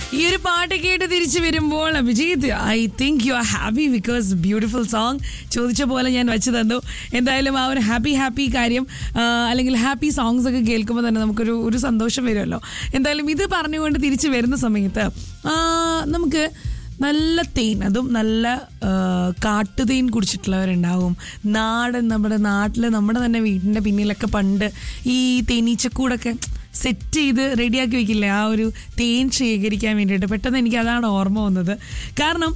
ഈ ഒരു പാട്ട് കേട്ട് തിരിച്ചു വരുമ്പോൾ Abhijith I think you are happy because beautiful song ചോദിച്ച പോലെ ഞാൻ വെച്ച് തന്നു. എന്തായാലും ആ ഒരു ഹാപ്പി കാര്യം അല്ലെങ്കിൽ ഹാപ്പി സോങ്സ് ഒക്കെ കേൾക്കുമ്പോൾ തന്നെ നമുക്കൊരു സന്തോഷം വരുമല്ലോ. എന്തായാലും ഇത് പറഞ്ഞുകൊണ്ട് തിരിച്ചു വരുന്ന സമയത്ത് നമുക്ക് നല്ല തേൻ, അതും നല്ല കാട്ടുതേൻ കുടിച്ചിട്ടുള്ളവരുണ്ടാവും. നമ്മുടെ നാട്ടിൽ നമ്മുടെ തന്നെ വീടിൻ്റെ പിന്നിലൊക്കെ പണ്ട് ഈ തേനീച്ചക്കൂടൊക്കെ സെറ്റ് ചെയ്ത് റെഡിയാക്കി വെക്കില്ലേ, ആ ഒരു തേൻ ശേഖരിക്കാൻ വേണ്ടിയിട്ട്. പെട്ടെന്ന് എനിക്ക് അതാണ് ഓർമ്മ വന്നത്. കാരണം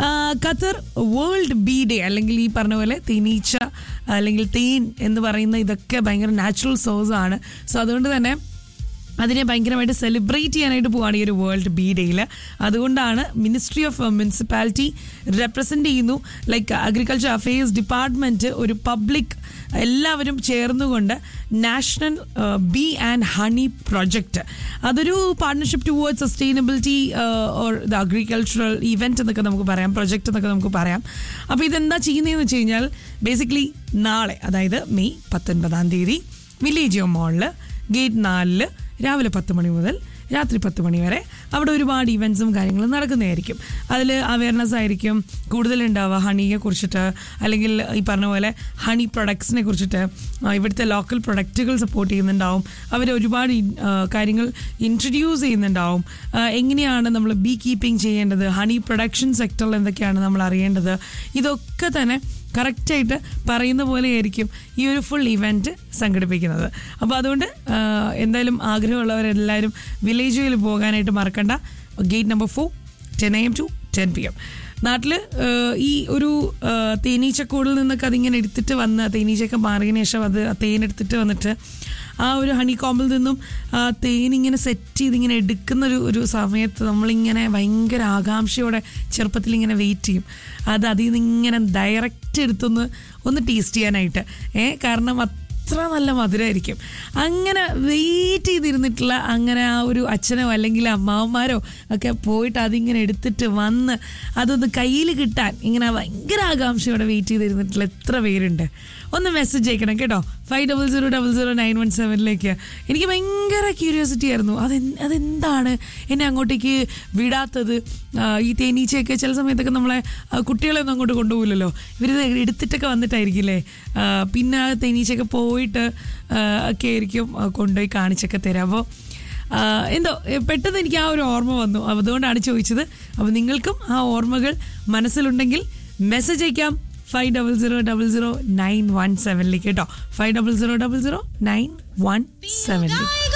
ഖത്തർ വേൾഡ് ബീ ഡേ അല്ലെങ്കിൽ ഈ പറഞ്ഞ പോലെ തേനീച്ച അല്ലെങ്കിൽ തേൻ എന്ന് പറയുന്ന ഇതൊക്കെ ഭയങ്കര നാച്ചുറൽ സോഴ്സ് ആണ്. സോ അതുകൊണ്ട് തന്നെ അതിനെ ഭയങ്കരമായിട്ട് സെലിബ്രേറ്റ് ചെയ്യാനായിട്ട് പോവുകയാണ് ഈ ഒരു വേൾഡ് ബീ ഡേയിൽ. അതുകൊണ്ടാണ് മിനിസ്ട്രി ഓഫ് മുനിസിപ്പാലിറ്റി റെപ്രസെൻ്റ് ചെയ്യുന്നു, ലൈക്ക് അഗ്രികൾച്ചർ അഫയേഴ്സ് ഡിപ്പാർട്ട്മെൻറ്റ്, ഒരു പബ്ലിക് എല്ലാവരും ചേർന്നുകൊണ്ട് national B and honey project, അതൊരു partnership towards sustainability or the agricultural event എന്നൊക്കെ നമുക്ക് പറയാം, പ്രൊജക്റ്റ് എന്നൊക്കെ നമുക്ക് പറയാം. അപ്പോൾ ഇതെന്താ ചെയ്യുന്നതെന്ന് വെച്ച് കഴിഞ്ഞാൽ ബേസിക്കലി നാളെ, അതായത് മെയ് 19 വില്ലേജ് മോളിൽ ഗേറ്റ് 4 രാവിലെ 10 മണി മുതൽ രാത്രി 10 മണി വരെ അവിടെ ഒരുപാട് ഇവൻറ്റ്സും കാര്യങ്ങളും നടക്കുന്നതായിരിക്കും. അതിൽ അവയർനെസ് ആയിരിക്കും കൂടുതലുണ്ടാവുക ഹണിയെ കുറിച്ചിട്ട്, അല്ലെങ്കിൽ ഈ പറഞ്ഞ പോലെ ഹണി പ്രൊഡക്ട്സിനെ കുറിച്ചിട്ട്. ഇവിടുത്തെ ലോക്കൽ പ്രൊഡക്റ്റുകൾ സപ്പോർട്ട് ചെയ്യുന്നുണ്ടാവും, അവർ ഒരുപാട് കാര്യങ്ങൾ ഇൻട്രൊഡ്യൂസ് ചെയ്യുന്നുണ്ടാവും. എങ്ങനെയാണ് നമ്മൾ ബീ കീപ്പിംഗ് ചെയ്യേണ്ടത്, ഹണി പ്രൊഡക്ഷൻ സെക്ടറിൽ എന്തൊക്കെയാണ് നമ്മൾ അറിയേണ്ടത്, ഇതൊക്കെ തന്നെ കറക്റ്റായിട്ട് പറയുന്ന പോലെയായിരിക്കും ഈ ഒരു ഫുൾ ഇവൻറ്റ് സംഘടിപ്പിക്കുന്നത്. അപ്പോൾ അതുകൊണ്ട് എന്തായാലും ആഗ്രഹമുള്ളവരെല്ലാവരും വില്ലേജിൽ പോകാനായിട്ട് മറക്കണ്ട. Gate number 4 10 AM to 10 PM. നാട്ടിൽ ഈ ഒരു തേനീച്ചക്കൂടിൽ നിന്നൊക്കെ അതിങ്ങനെ എടുത്തിട്ട് വന്ന് തേനീച്ചയൊക്കെ മാറിയതിന് ശേഷം അത് തേനെടുത്തിട്ട് വന്നിട്ട് ആ ഒരു ഹണി കോമ്പിൽ നിന്നും തേനിങ്ങനെ സെറ്റ് ചെയ്തിങ്ങനെ എടുക്കുന്നൊരു സമയത്ത് നമ്മളിങ്ങനെ ഭയങ്കര ആകാംക്ഷയോടെ ചെറുപ്പത്തിൽ വെയിറ്റ് ചെയ്യും. അതിൽ നിന്ന് ഇങ്ങനെ ഡയറക്റ്റ് എടുത്തൊന്ന് ടേസ്റ്റ് ചെയ്യാനായിട്ട്. കാരണം അത്ര നല്ല മധുരമായിരിക്കും. അങ്ങനെ വെയിറ്റ് ചെയ്തിരുന്നിട്ടുള്ള അങ്ങനെ ആ ഒരു അച്ഛനോ അല്ലെങ്കിൽ അമ്മാവന്മാരോ ഒക്കെ പോയിട്ട് അതിങ്ങനെ എടുത്തിട്ട് വന്ന് അതൊന്ന് കയ്യിൽ കിട്ടാൻ ഇങ്ങനെ ഭയങ്കര ആകാംക്ഷയോടെ വെയിറ്റ് ചെയ്തിരുന്നിട്ടുള്ള എത്ര പേരുണ്ട്? ഒന്ന് മെസ്സേജ് അയക്കണം കേട്ടോ, 50000917. എനിക്ക് ഭയങ്കര ക്യൂരിയോസിറ്റി ആയിരുന്നു, അതെന്താണ് എന്നെ അങ്ങോട്ടേക്ക് വിടാത്തത്. ഈ തേനീച്ചയൊക്കെ ചില സമയത്തൊക്കെ നമ്മളെ കുട്ടികളെ ഒന്നും അങ്ങോട്ട് കൊണ്ടുപോകില്ലല്ലോ, ഇവരിത് എടുത്തിട്ടൊക്കെ വന്നിട്ടായിരിക്കില്ലേ പിന്നെ ആ തേനീച്ചയൊക്കെ പോയിട്ട് ഒക്കെ ആയിരിക്കും കൊണ്ടുപോയി കാണിച്ചൊക്കെ തരാം. അപ്പോൾ എന്തോ പെട്ടെന്ന് എനിക്ക് ആ ഒരു ഓർമ്മ വന്നു, അതുകൊണ്ടാണ് ചോദിച്ചത്. അപ്പോൾ നിങ്ങൾക്കും ആ ഓർമ്മകൾ മനസ്സിലുണ്ടെങ്കിൽ മെസ്സേജ് അയക്കാം 50000917 കേട്ടോ, 50000917.